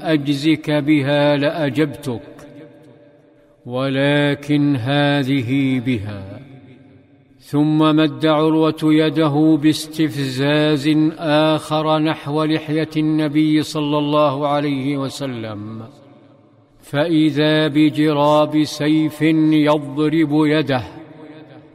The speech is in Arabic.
أجزك بها لأجبتك، ولكن هذه بها. ثم مد عروة يده باستفزاز آخر نحو لحية النبي صلى الله عليه وسلم، فإذا بجراب سيف يضرب يده،